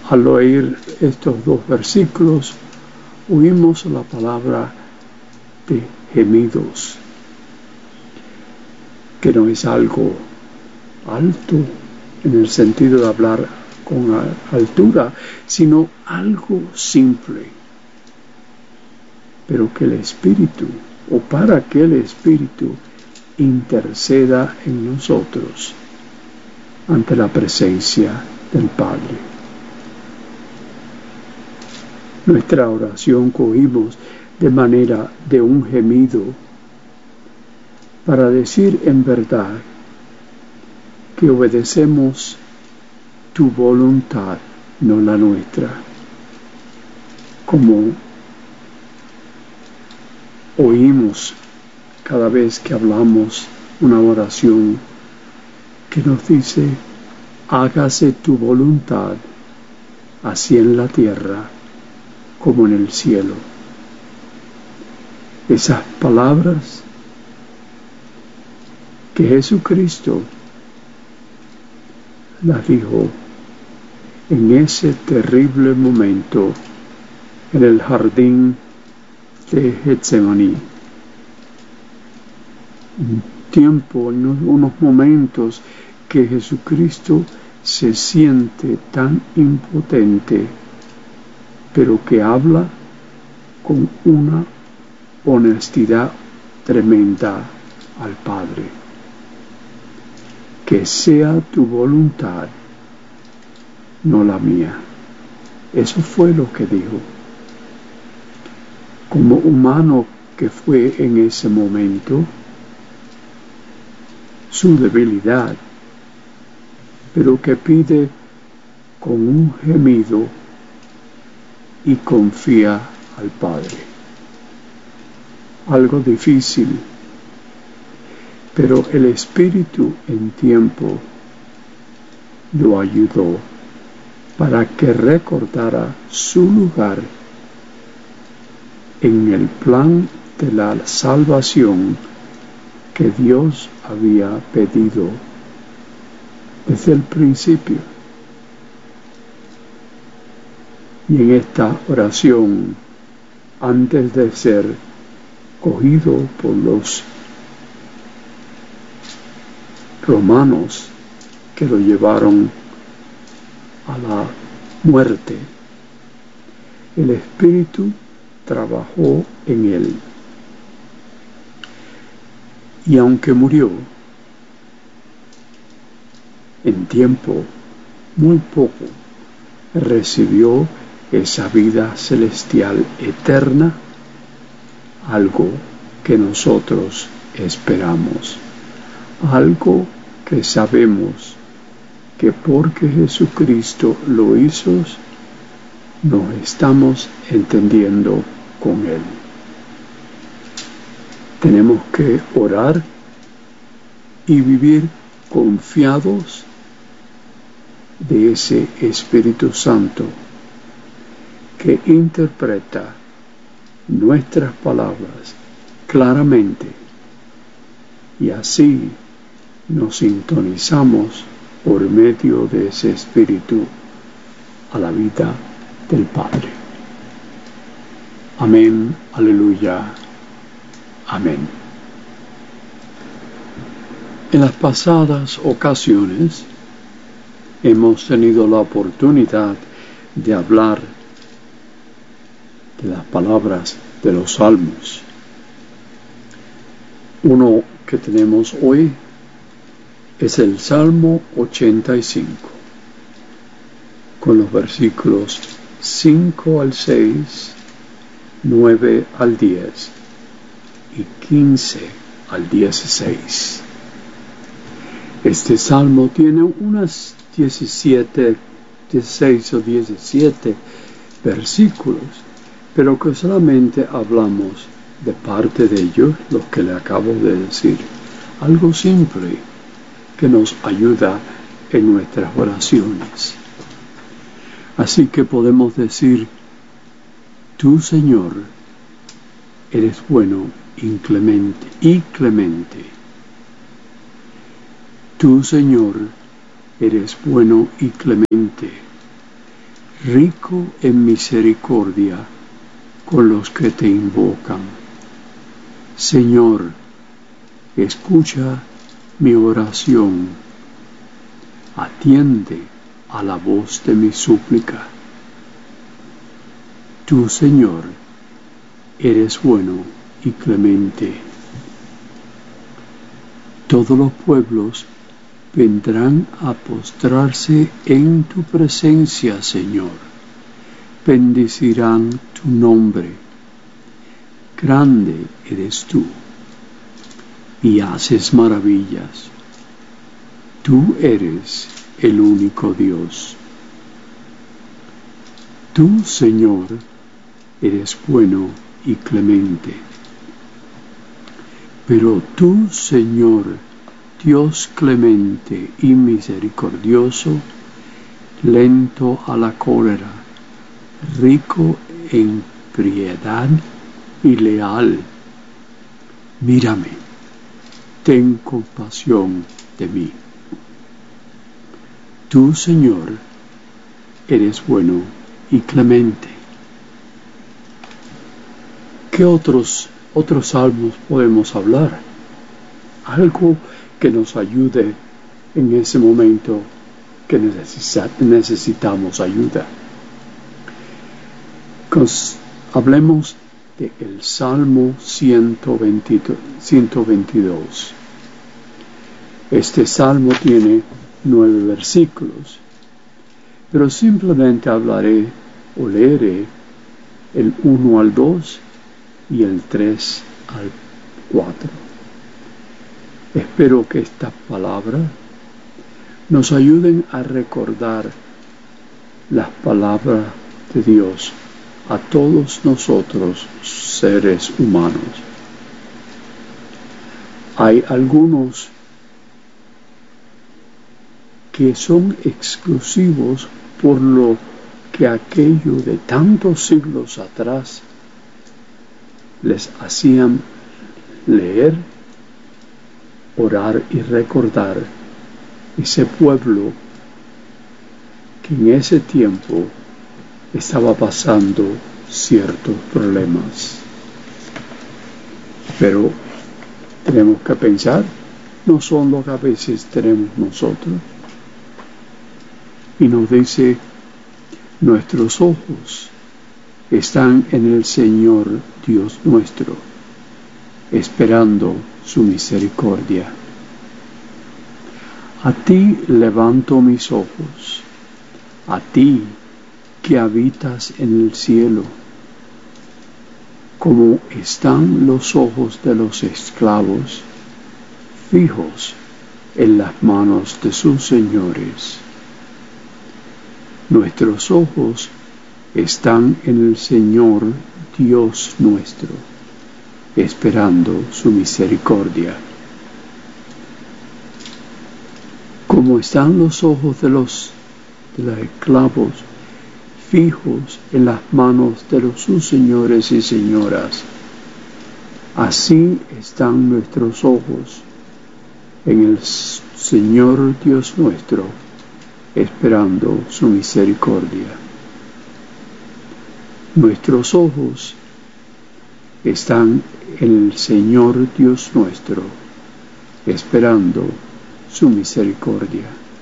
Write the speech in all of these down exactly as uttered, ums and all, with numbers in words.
Al oír estos dos versículos, oímos la palabra de gemidos, que no es algo alto en el sentido de hablar con altura, sino algo simple, pero que el Espíritu, o para que el Espíritu interceda en nosotros ante la presencia del Padre. Nuestra oración cogimos de manera de un gemido para decir en verdad que obedecemos tu voluntad, no la nuestra. Como oímos cada vez que hablamos una oración que nos dice, hágase tu voluntad, así en la tierra como en el cielo. Esas palabras que Jesucristo las dijo en ese terrible momento en el jardín de Getsemaní. Un tiempo, en unos momentos que Jesucristo se siente tan impotente, pero que habla con una honestidad tremenda al Padre. Que sea tu voluntad, no la mía. Eso fue lo que dijo. Como humano que fue en ese momento, su debilidad, pero que pide con un gemido y confía al Padre. Algo difícil, pero el Espíritu en tiempo lo ayudó para que recordara su lugar en el plan de la salvación que Dios había pedido desde el principio. Y en esta oración, antes de ser cogido por los romanos que lo llevaron a la muerte, el Espíritu trabajó en él. Y aunque murió en tiempo muy poco, recibió esa vida celestial eterna, algo que nosotros esperamos, algo que sabemos que porque Jesucristo lo hizo, nos estamos entendiendo con Él. Tenemos que orar y vivir confiados de ese Espíritu Santo que interpreta nuestras palabras claramente, y así nos sintonizamos por medio de ese Espíritu a la vida del Padre. Amén, aleluya, amén. En las pasadas ocasiones hemos tenido la oportunidad de hablar de las palabras de los salmos. Uno que tenemos hoy es el Salmo ochenta y cinco, con los versículos cinco al seis, nueve al diez y quince al dieciséis. Este salmo tiene unas diecisiete, dieciséis o diecisiete versículos, pero que solamente hablamos de parte de ellos, lo que le acabo de decir. Algo simple que nos ayuda en nuestras oraciones. Así que podemos decir: tú, Señor, eres bueno, inclemente y clemente. Tú, Señor, eres bueno y clemente, rico en misericordia con los que te invocan. Señor, escucha mi oración, atiende a la voz de mi súplica. Tú, Señor, eres bueno y clemente. Todos los pueblos vendrán a postrarse en tu presencia, Señor. Bendecirán tu nombre. Grande eres tú y haces maravillas. Tú eres el único Dios. Tú, Señor, eres bueno y clemente. Pero tú, Señor, Dios clemente y misericordioso, lento a la cólera, rico en piedad y leal, mírame, ten compasión de mí. Tú, Señor, eres bueno y clemente. ¿Qué otros, otros salmos podemos hablar? Algo que nos ayude en ese momento que necesita, necesitamos ayuda. Cos, hablemos del Salmo ciento veintidós. Este salmo tiene nueve versículos, pero simplemente hablaré o leeré el uno al dos y el tres al cuatro. Espero que estas palabras nos ayuden a recordar las palabras de Dios a todos nosotros, seres humanos. Hay algunos que son exclusivos por lo que aquello de tantos siglos atrás les hacían leer, orar y recordar ese pueblo que en ese tiempo estaba pasando ciertos problemas. Pero tenemos que pensar, no son lo que a veces tenemos nosotros. Y nos dice, nuestros ojos están en el Señor Dios nuestro, esperando su misericordia. A ti levanto mis ojos, a ti que habitas en el cielo, como están los ojos de los esclavos, fijos en las manos de sus señores. Nuestros ojos están en el Señor Dios nuestro, esperando su misericordia. Como están los ojos de los, de los esclavos fijos en las manos de los sus señores y señoras, así están nuestros ojos en el Señor Dios nuestro, esperando su misericordia. Nuestros ojos están en el Señor Dios nuestro, esperando su misericordia.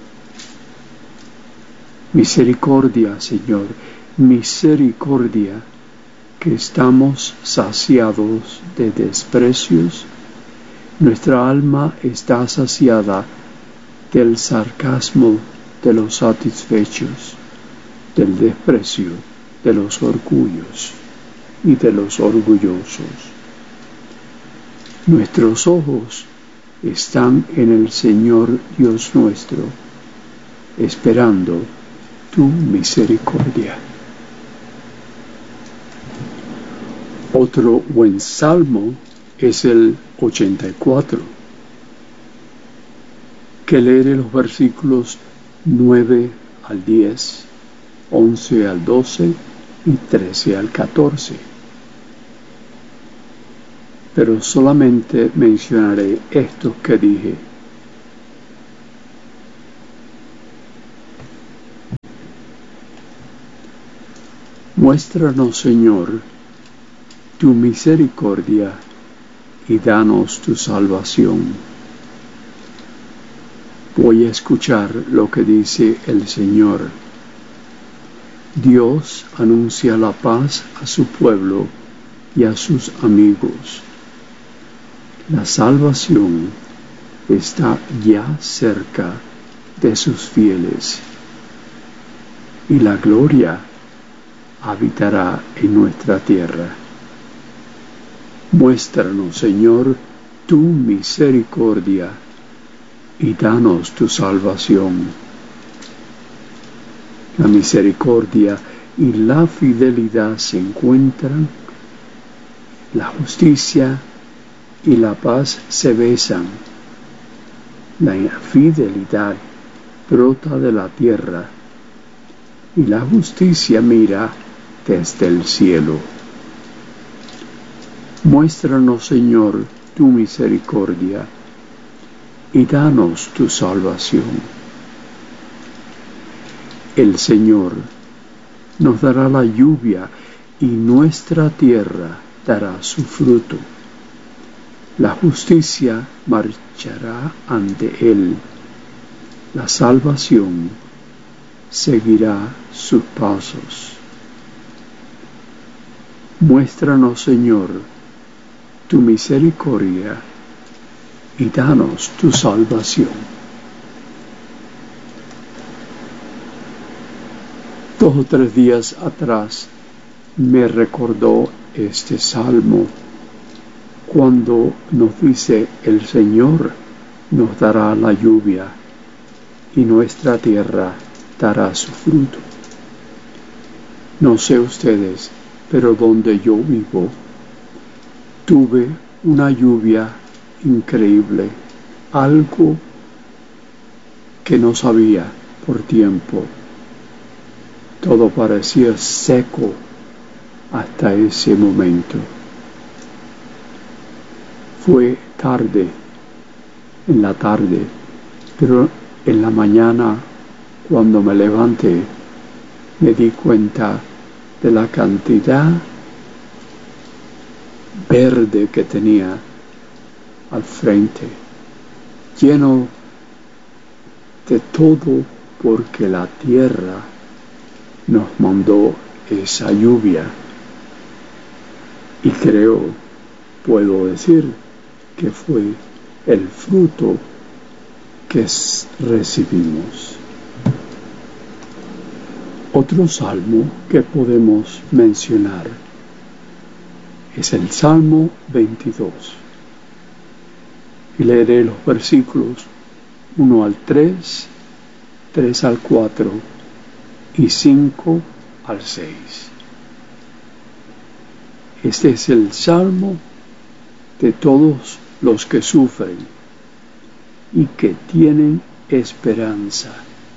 Misericordia, Señor, misericordia, que estamos saciados de desprecios. Nuestra alma está saciada del sarcasmo de los satisfechos, del desprecio de los orgullos y de los orgullosos. Nuestros ojos están en el Señor Dios nuestro, esperando tu misericordia. Otro buen salmo es el ochenta y cuatro, que lee los versículos nueve al diez, once al doce y trece al catorce. Pero solamente mencionaré estos que dije. Muéstranos, Señor, tu misericordia y danos tu salvación. Voy a escuchar lo que dice el Señor. Dios anuncia la paz a su pueblo y a sus amigos. La salvación está ya cerca de sus fieles, y la gloria habitará en nuestra tierra. Muéstranos, Señor, tu misericordia y danos tu salvación. La misericordia y la fidelidad se encuentran, la justicia y la paz se besan. La fidelidad brota de la tierra y la justicia mira desde el cielo. Muéstranos, Señor, tu misericordia y danos tu salvación. El Señor nos dará la lluvia y nuestra tierra dará su fruto. La justicia marchará ante Él. La salvación seguirá sus pasos. Muéstranos, Señor, tu misericordia y danos tu salvación. Dos o tres días atrás me recordó este salmo cuando nos dice: el Señor nos dará la lluvia y nuestra tierra dará su fruto. No sé ustedes, pero donde yo vivo tuve una lluvia increíble, algo que no sabía por tiempo. Todo parecía seco hasta ese momento. Fue tarde, en la tarde, pero en la mañana, cuando me levanté, me di cuenta de la cantidad verde que tenía al frente, lleno de todo, porque la tierra nos mandó esa lluvia. Y creo, puedo decir, que fue el fruto que recibimos. Otro salmo que podemos mencionar es el Salmo veintidós. Y leeré los versículos uno al tres, tres al cuatro y cinco al seis. Este es el salmo de todos los que sufren y que tienen esperanza.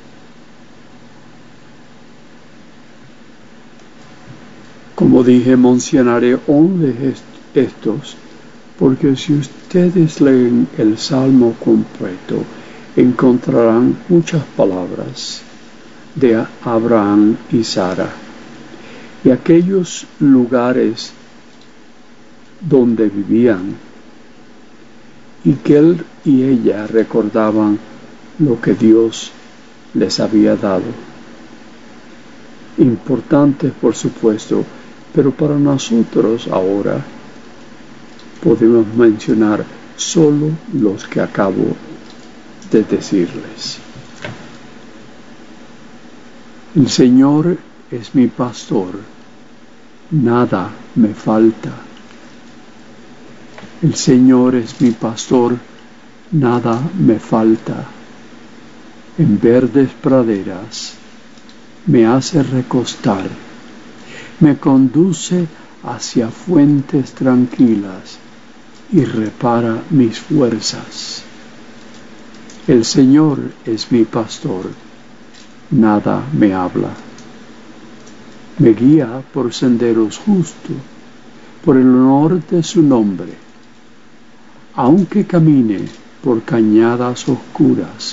Como dije, mencionaré once de estos, porque si ustedes leen el salmo completo, encontrarán muchas palabras de Abraham y Sara, y aquellos lugares donde vivían, y que él y ella recordaban lo que Dios les había dado. Importantes, por supuesto, pero para nosotros ahora podemos mencionar solo los que acabo de decirles. El Señor es mi pastor, nada me falta. El Señor es mi pastor, nada me falta. En verdes praderas me hace recostar, me conduce hacia fuentes tranquilas y repara mis fuerzas. El Señor es mi pastor, nada me habla. Me guía por senderos justos, por el honor de su nombre. Aunque camine por cañadas oscuras,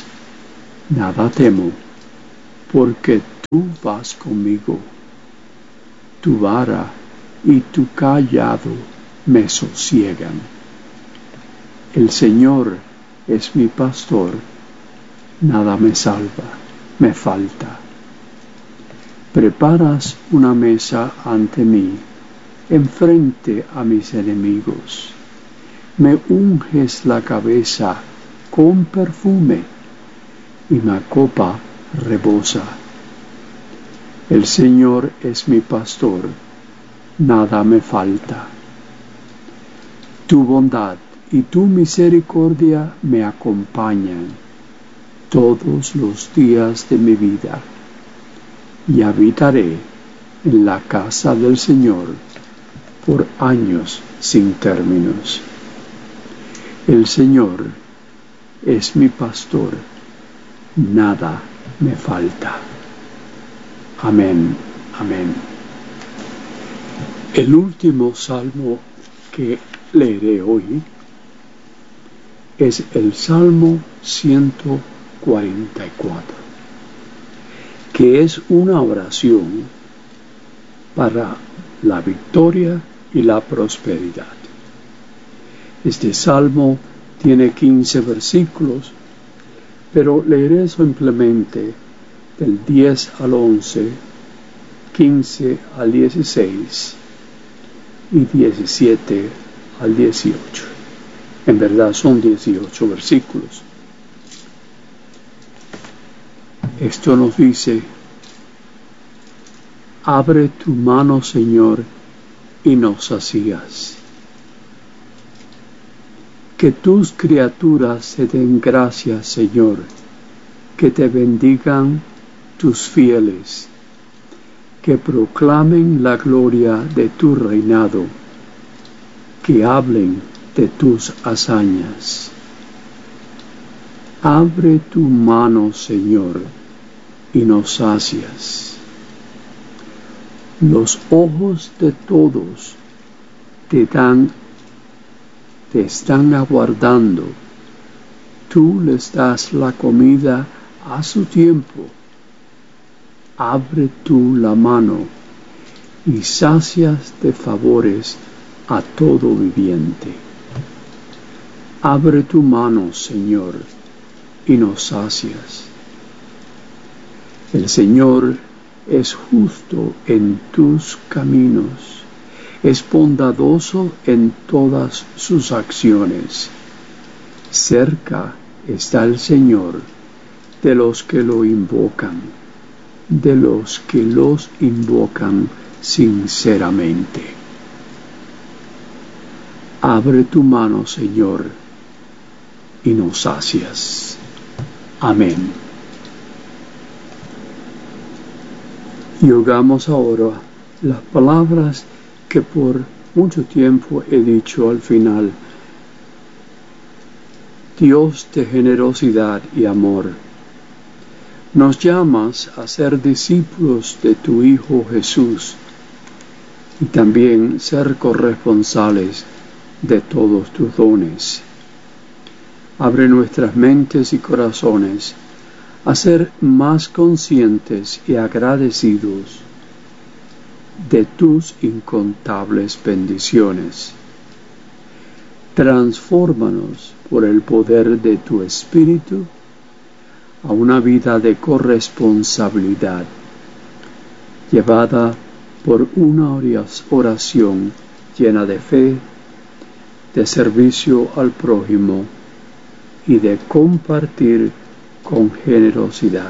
nada temo, porque tú vas conmigo. tu vara y tu cayado me sosiegan. El Señor es mi pastor, nada me salva, me falta. Preparas una mesa ante mí, enfrente a mis enemigos. Me unges la cabeza con perfume, y mi copa rebosa. El Señor es mi pastor, nada me falta. Tu bondad y tu misericordia me acompañan todos los días de mi vida, y habitaré en la casa del Señor por años sin términos. El Señor es mi pastor, nada me falta. Amén, amén. El último salmo que leeré hoy es el Salmo ciento cuarenta y cuatro, que es una oración para la victoria y la prosperidad. Este salmo tiene quince versículos, pero leeré simplemente del diez al once, quince al dieciséis y diecisiete al dieciocho. En verdad son dieciocho versículos. Esto nos dice: abre tu mano, Señor, y nos sacías. Que tus criaturas te den gracias, Señor, que te bendigan tus fieles, que proclamen la gloria de tu reinado, que hablen de tus hazañas. Abre tu mano, Señor, y nos sacias. Los ojos de todos te dan, te están aguardando. Tú les das la comida a su tiempo. Abre tú la mano y sacias de favores a todo viviente. Abre tu mano, Señor, y nos sacias. El Señor es justo en tus caminos, es bondadoso en todas sus acciones. Cerca está el Señor de los que lo invocan, de los que los invocan sinceramente. Abre tu mano, Señor, y nos sacias. Amén. Y hagamos ahora las palabras que por mucho tiempo he dicho al final. Dios de generosidad y amor, nos llamas a ser discípulos de tu Hijo Jesús y también ser corresponsales de todos tus dones. Abre nuestras mentes y corazones a ser más conscientes y agradecidos de tus incontables bendiciones. Transfórmanos por el poder de tu Espíritu a una vida de corresponsabilidad, llevada por una oración llena de fe, de servicio al prójimo y de compartir con generosidad.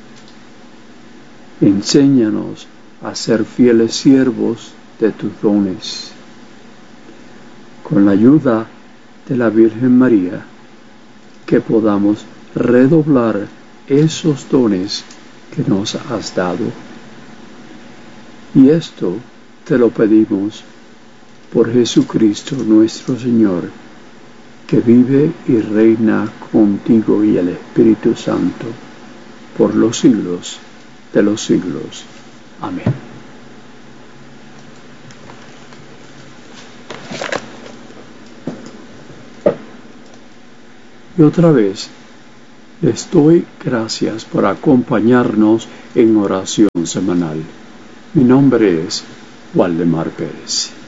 Enséñanos a ser fieles siervos de tus dones. Con la ayuda de la Virgen María, que podamos redoblar esos dones que nos has dado. Y esto te lo pedimos por Jesucristo nuestro Señor, que vive y reina contigo y el Espíritu Santo por los siglos de los siglos. Amén. Y otra vez, les doy gracias por acompañarnos en oración semanal. Mi nombre es Waldemar Pérez.